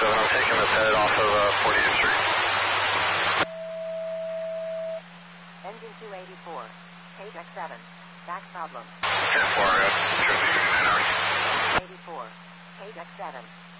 I'm taking this head off of 40th Street. Engine 284. Page X7. Back problem. 10-4, should be 9 hours. 84. Page X7.